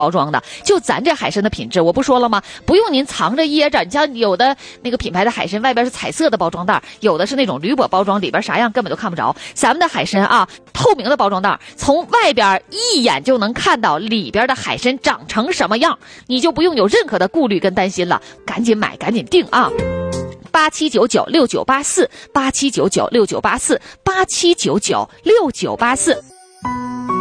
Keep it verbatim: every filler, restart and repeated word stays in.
包装的。就咱这海参的品质，我不说了吗？不用您藏着掖着，你像有的那个品牌的海参外边是彩色的包装袋，有的是那种铝箔包装，里边啥样根本都看不着。咱们的海参啊，透明的包装袋，从外边一眼就能看到里边的海参长成什么样，你就不用有任何的顾虑跟担心了。赶紧买，赶紧订啊！八七九九六九八四，八七九九六九八四，八七九九六九八四。